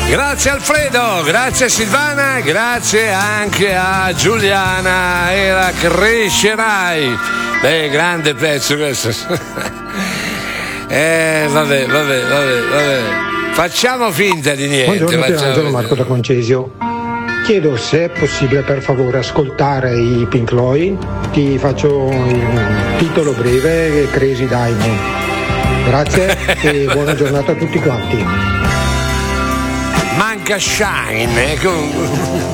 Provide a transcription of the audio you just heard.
Grazie Alfredo, grazie Silvana, grazie anche a Giuliana, era Crescerai. Beh, grande pezzo questo. Vabbè. Facciamo finta di niente. Buongiorno, Angelo Marco da Concesio. Chiedo se è possibile per favore ascoltare i Pink Floyd. Ti faccio un titolo breve, Crazy Diamond. Grazie e buona giornata a tutti quanti. Manca Shine,